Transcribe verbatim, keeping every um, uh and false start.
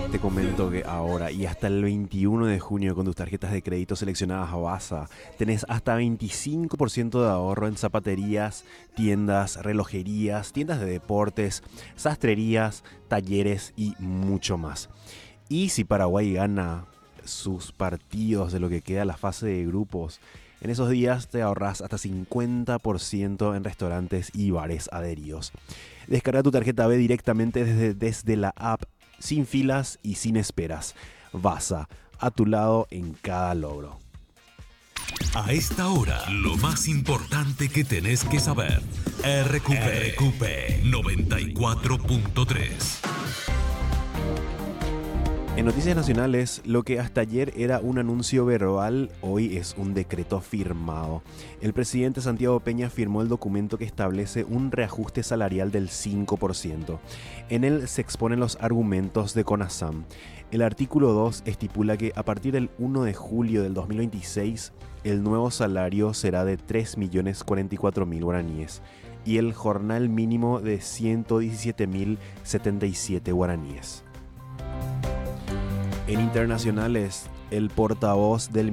Te comento que ahora y hasta el veintiuno de junio con tus tarjetas de crédito seleccionadas a Basa tenés hasta veinticinco por ciento de ahorro en zapaterías, tiendas, relojerías, tiendas de deportes, sastrerías, talleres y mucho más. Y si Paraguay gana sus partidos de lo que queda la fase de grupos, en esos días te ahorras hasta cincuenta por ciento en restaurantes y bares adheridos. Descarga tu tarjeta B directamente desde, desde la app, sin filas y sin esperas. Basa, a tu lado en cada logro. A esta hora, lo más importante que tenés que saber. R Q P, R Q P noventa y cuatro punto tres. En noticias nacionales, lo que hasta ayer era un anuncio verbal, hoy es un decreto firmado. El presidente Santiago Peña firmó el documento que establece un reajuste salarial del cinco por ciento. En él se exponen los argumentos de CONASAM. El artículo dos estipula que a partir del primero de julio del dos mil veintiséis, el nuevo salario será de tres millones cuarenta y cuatro mil guaraníes y el jornal mínimo de ciento diecisiete mil setenta y siete guaraníes. En internacionales, el portavoz del